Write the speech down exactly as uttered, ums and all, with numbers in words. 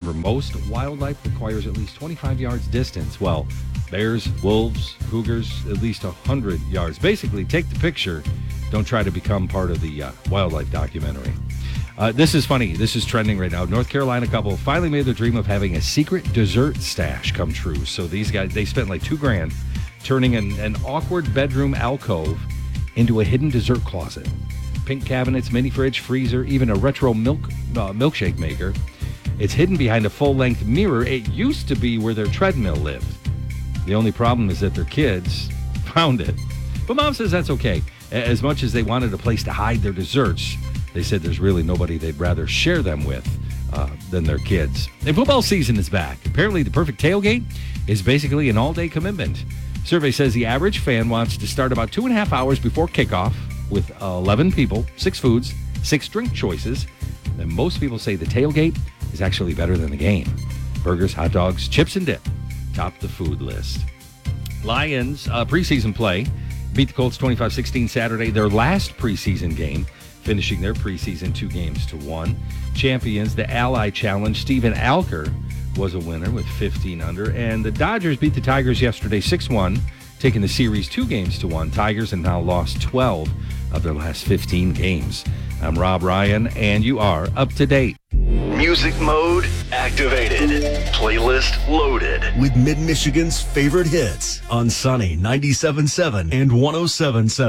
Remember, most wildlife requires at least twenty-five yards distance. Well, bears, wolves, cougars, at least one hundred yards. Basically, take the picture. Don't try to become part of the uh, wildlife documentary. Uh, this is funny. This is trending right now. North Carolina couple finally made their dream of having a secret dessert stash come true. So these guys, they spent like two grand turning an, an awkward bedroom alcove into a hidden dessert closet. Pink cabinets, mini fridge, freezer, even a retro milk uh, milkshake maker. It's hidden behind a full-length mirror. It used to be where their treadmill lived. The only problem is that their kids found it. But Mom says that's okay. As much as they wanted a place to hide their desserts, they said there's really nobody they'd rather share them with uh, than their kids. And football season is back. Apparently, the perfect tailgate is basically an all-day commitment. Survey says the average fan wants to start about two and a half hours before kickoff with eleven people, six foods, six drink choices. And most people say the tailgate is actually better than the game. Burgers, hot dogs, chips, and dip top the food list. Lions uh, preseason play beat the Colts twenty-five sixteen Saturday, their last preseason game, finishing their preseason two games to one. Champions, the Ally Challenge, Steven Alker was a winner with fifteen under. And the Dodgers beat the Tigers yesterday six one, taking the series two games to one. Tigers have now lost twelve of their last fifteen games. I'm Rob Ryan, and you are up to date. Music mode activated. Playlist loaded. With Mid-Michigan's favorite hits on Sunny ninety-seven point seven and one oh seven point seven.